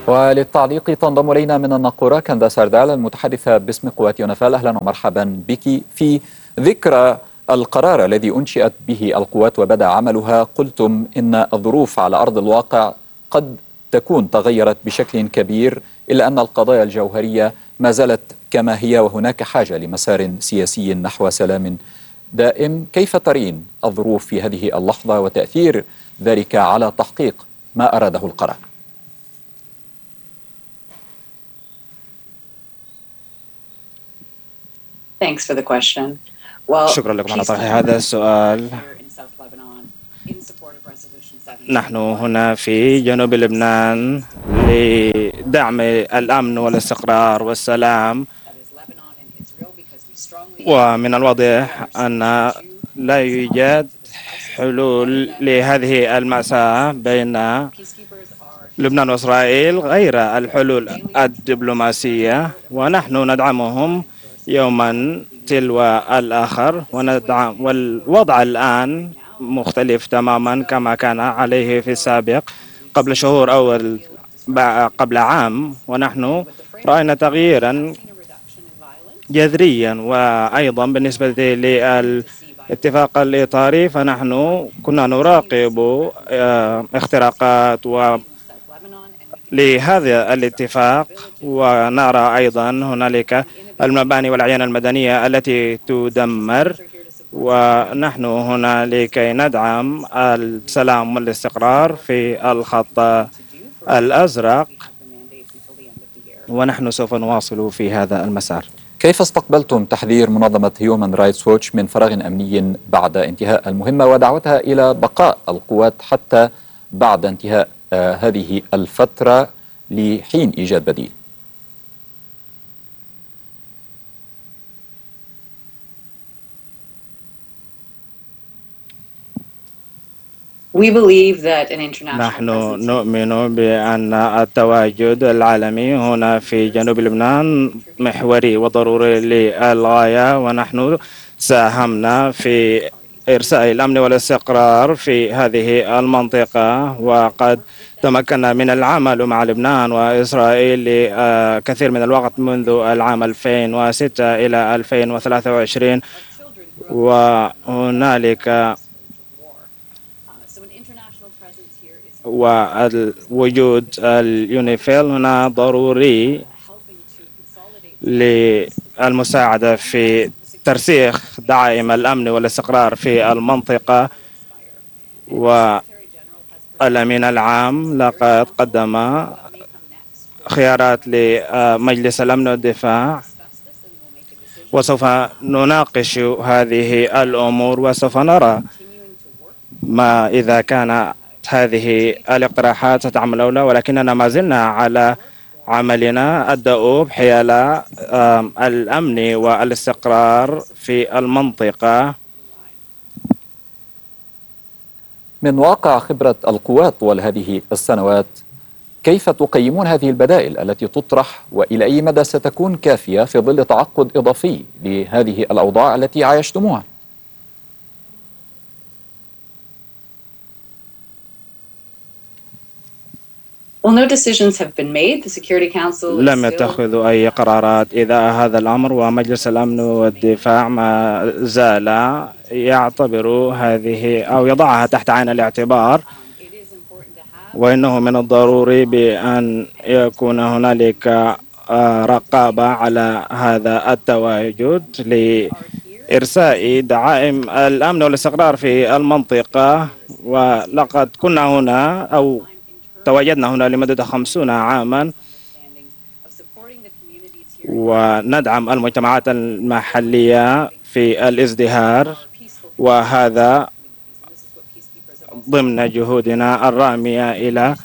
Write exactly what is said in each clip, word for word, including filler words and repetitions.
وللتعليق تنضم إلينا من الناقورة كندا سردال المتحدثة باسم قوات يونيفيل. أهلا ومرحبا بك. في ذكرى القرار الذي أنشئت به القوات وبدأ عملها، قلتم إن الظروف على أرض الواقع قد تكون تغيرت بشكل كبير، إلا أن القضايا الجوهرية ما زالت كما هي، وهناك حاجة لمسار سياسي نحو سلام دائم. كيف ترين الظروف في هذه اللحظة وتأثير ذلك على تحقيق ما أراده القرار؟ Thanks for the question. Well, شكرا لكم على طرح هذا السؤال. نحن هنا في جنوب لبنان لدعم الأمن والاستقرار والسلام، ومن الواضح أن لا يوجد حلول لهذه المأساة بين لبنان وإسرائيل غير الحلول الدبلوماسية، ونحن ندعمهم يوما تلو الآخر وندعم. والوضع الآن مختلف تماما كما كان عليه في السابق قبل شهور أو قبل عام، ونحن رأينا تغييرا جذريا. وأيضا بالنسبة للاتفاق الإطاري فنحن كنا نراقب اختراقات و لهذا الاتفاق، ونرى أيضا هنالك المباني والأعيان المدنية التي تدمر، ونحن هنا لكي ندعم السلام والاستقرار في الخط الأزرق، ونحن سوف نواصل في هذا المسار. كيف استقبلتم تحذير منظمة هيومن رايتس ووتش من فراغ أمني بعد انتهاء المهمة ودعوتها إلى بقاء القوات حتى بعد انتهاء آه هذه الفترة لحين إيجاد بديل؟ نحن نؤمن بأن التواجد العالمي هنا في جنوب لبنان محوري وضروري للغاية، ونحن ساهمنا في إرساء الأمن والاستقرار في هذه المنطقة، وقد تمكنا من العمل مع لبنان وإسرائيل لكثير من الوقت منذ العام ألفين وستة إلى ألفين وثلاثة وعشرين، وهنالك ووجود اليونيفيل هنا ضروري للمساعدة في ترسيخ دعائم الأمن والاستقرار في المنطقة. والأمين العام لقد قدم خيارات لمجلس الأمن والدفاع، وسوف نناقش هذه الأمور وسوف نرى ما إذا كان هذه الاقتراحات ستعمل أو لا، ولكننا ما زلنا على عملنا الدؤوب حيال الأمن والاستقرار في المنطقة. من واقع خبرة القوات طوال هذه السنوات، كيف تقيمون هذه البدائل التي تطرح، وإلى أي مدى ستكون كافية في ظل تعقد إضافي لهذه الأوضاع التي عايشتموها؟ لم يتخذوا أي قرارات إذا هذا الأمر، ومجلس الأمن والدفاع ما زال يعتبر هذه أو يضعها تحت عين الاعتبار، وإنه من الضروري بأن يكون هنالك رقابة على هذا التواجد لإرساء دعائم الأمن والاستقرار في المنطقة. ولقد كنا هنا أو تواجدنا هنا لمدة خمسين عاما، وندعم المجتمعات المحلية في الازدهار، وهذا ضمن جهودنا الرامية إلى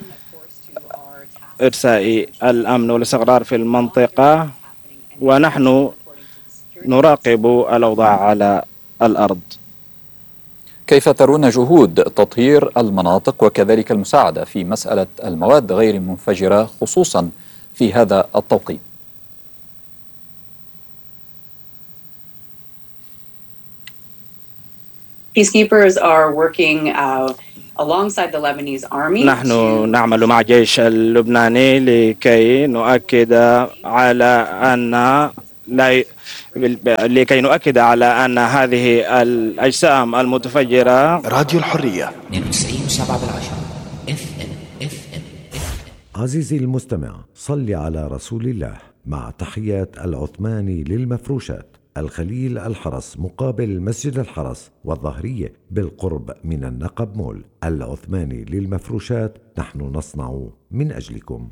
إرساء الأمن والاستقرار في المنطقة، ونحن نراقب الأوضاع على الأرض. كيف ترون جهود تطهير المناطق وكذلك المساعدة في مسألة المواد غير المنفجرة خصوصا في هذا التوقيت؟ Peacekeepers are working uh, alongside the Lebanese army. نحن نعمل مع الجيش اللبناني لكي نؤكد على أن لا لكي نؤكد على أن هذه الأجسام المتفجرة. راديو الحرية اثنين وتسعين فاصلة سبعة بالعشرة اف ام اف ام. عزيزي المستمع، صل على رسول الله. مع تحيات العثماني للمفروشات، الخليل الحرس مقابل مسجد الحرس والظهرية بالقرب من النقب مول. العثماني للمفروشات، نحن نصنع من أجلكم.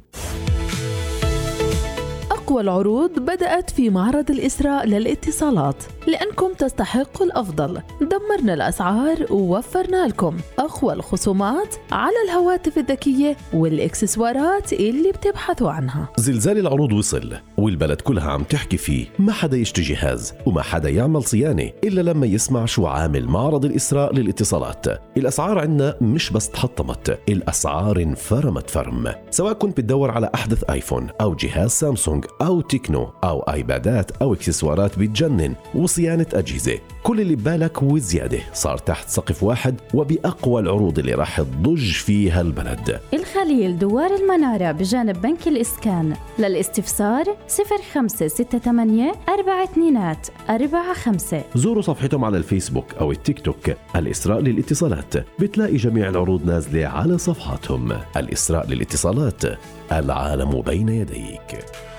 أقوى العروض بدأت في معرض الإسراء للاتصالات، لأنكم تستحقوا الأفضل. دمرنا الأسعار ووفرنا لكم أقوى الخصومات على الهواتف الذكية والإكسسوارات اللي بتبحثوا عنها. زلزال العروض وصل والبلد كلها عم تحكي فيه. ما حدا يشتري جهاز وما حدا يعمل صيانة إلا لما يسمع شو عامل معرض الإسراء للاتصالات. الأسعار عنا مش بس تحطمت، الأسعار انفرمت فرم. سواء كنت بتدور على أحدث آيفون أو جهاز سامسونج أو تكنو أو آيبادات أو إكسسوارات بتجنن وصيانة أجهزة، كل اللي ببالك وزيادة صار تحت سقف واحد وبأقوى العروض اللي راح تضج فيها البلد. الخليل دوار المنارة بجانب بنك الإسكان. للاستفسار صفر خمسة ستة ثمانية أربعة اثنين أربعة خمسة. زوروا صفحتهم على الفيسبوك أو التيك توك الإسراء للاتصالات، بتلاقي جميع العروض نازلة على صفحاتهم. الإسراء للاتصالات، العالم بين يديك.